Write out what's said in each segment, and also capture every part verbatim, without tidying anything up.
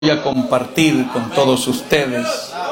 Voy a compartir con todos ustedes.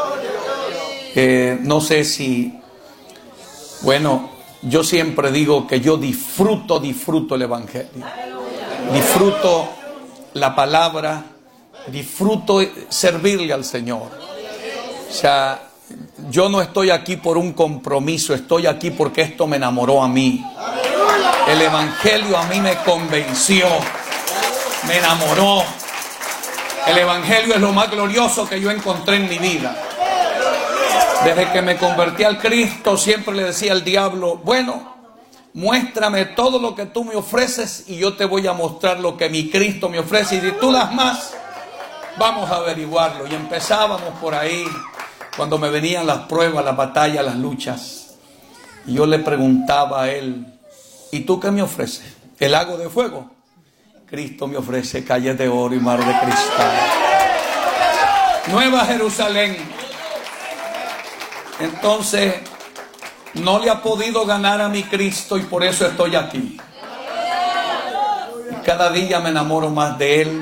Eh, no sé si, bueno, yo siempre digo que yo disfruto, disfruto el Evangelio. Disfruto la palabra, disfruto servirle al Señor. O sea, yo no estoy aquí por un compromiso, estoy aquí porque esto me enamoró a mí. El Evangelio a mí me convenció, me enamoró. El Evangelio es lo más glorioso que yo encontré en mi vida. Desde que me convertí al Cristo, siempre le decía al diablo: bueno, muéstrame todo lo que tú me ofreces y yo te voy a mostrar lo que mi Cristo me ofrece. Y si tú das más, vamos a averiguarlo. Y empezábamos por ahí, cuando me venían las pruebas, las batallas, las luchas. Y yo le preguntaba a él: ¿y tú qué me ofreces? ¿El lago de fuego? Cristo me ofrece calles de oro y mar de cristal. Nueva Jerusalén. Entonces, no le ha podido ganar a mi Cristo y por eso estoy aquí. Cada día me enamoro más de Él.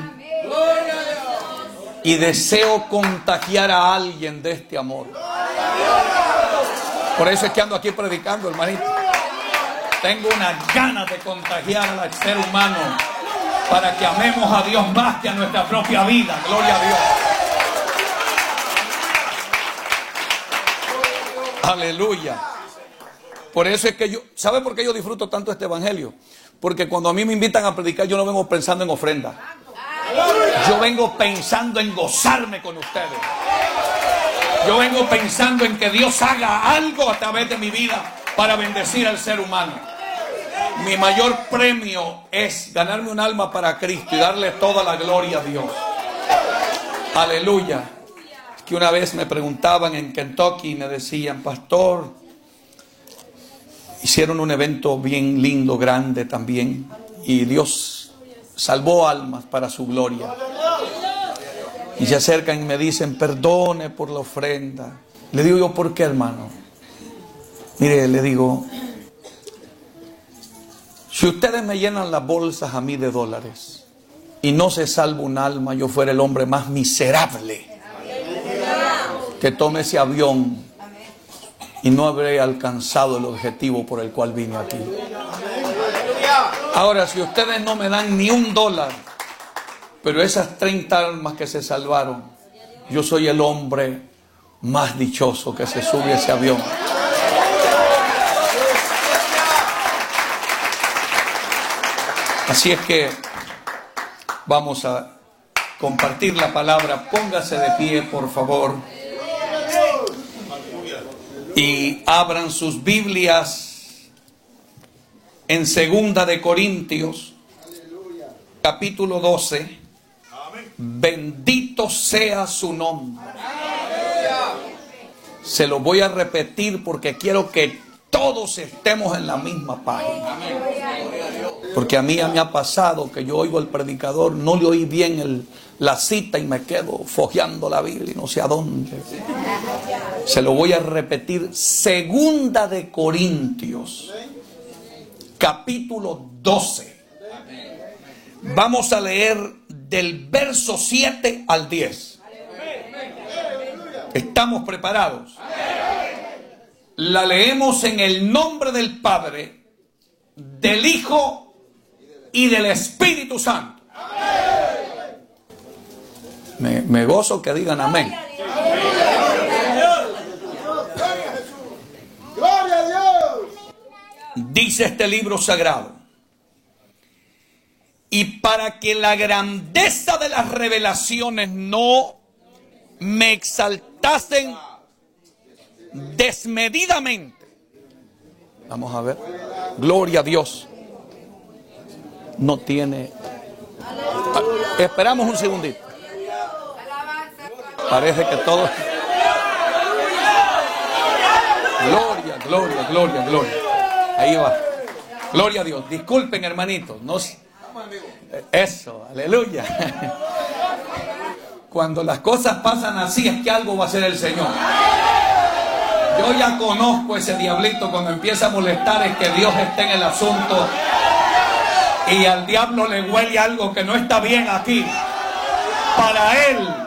Y deseo contagiar a alguien de este amor. Por eso es que ando aquí predicando, hermanito. Tengo unas ganas de contagiar al ser humano para que amemos a Dios más que a nuestra propia vida. Gloria a Dios. Aleluya. Por eso es que yo, ¿sabe por qué yo disfruto tanto este evangelio? Porque cuando a mí me invitan a predicar, yo no vengo pensando en ofrenda. Yo vengo pensando en gozarme con ustedes. Yo vengo pensando en que Dios haga algo a través de mi vida para bendecir al ser humano. Mi mayor premio es ganarme un alma para Cristo y darle toda la gloria a Dios. Aleluya. Es que una vez me preguntaban en Kentucky y me decían: pastor, hicieron un evento bien lindo, grande también, y Dios salvó almas para su gloria. Y se acercan y me dicen: perdone por la ofrenda. Le digo yo: ¿por qué, hermano? Mire, le digo, si ustedes me llenan las bolsas a mí de dólares y no se salva un alma, yo fuera el hombre más miserable que tome ese avión y no habré alcanzado el objetivo por el cual vine aquí. Ahora, si ustedes no me dan ni un dólar, pero esas treinta almas que se salvaron, yo soy el hombre más dichoso que se sube a ese avión. Así es que vamos a compartir la palabra. Póngase de pie, por favor. Y abran sus Biblias en Segunda de Corintios, capítulo doce. Bendito sea su nombre. Se lo voy a repetir porque quiero que todos estemos en la misma página. Porque a mí ya me ha pasado que yo oigo al predicador, no le oí bien el, la cita y me quedo fojeando la Biblia y no sé a dónde. Se lo voy a repetir. Segunda de Corintios, capítulo doce. Vamos a leer del verso siete al diez. ¿Estamos preparados? La leemos en el nombre del Padre, del Hijo y del Espíritu Santo. Me, me gozo que digan amén. Dice este libro sagrado: y para que la grandeza de las revelaciones no me exaltasen desmedidamente. Vamos a ver. Gloria a Dios. No tiene. Esperamos un segundito. Parece que todo. Gloria, gloria, gloria, gloria. Ahí va. Gloria a Dios. Disculpen, hermanitos. No. Eso, aleluya. Cuando las cosas pasan así es que algo va a hacer el Señor. Yo ya conozco ese diablito. Cuando empieza a molestar es que Dios esté en el asunto y al diablo le huele algo que no está bien aquí. para Él